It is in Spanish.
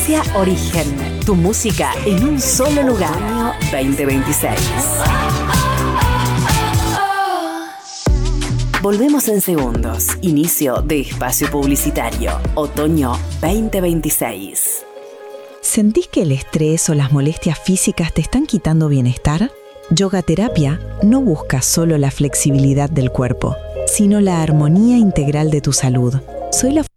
Frecuencia Origen. Tu música en un solo lugar. Año 2026. Volvemos en segundos. Inicio de espacio publicitario. Otoño 2026. ¿Sentís que el estrés o las molestias físicas te están quitando bienestar? Yoga Terapia no busca solo la flexibilidad del cuerpo, sino la armonía integral de tu salud. Soy la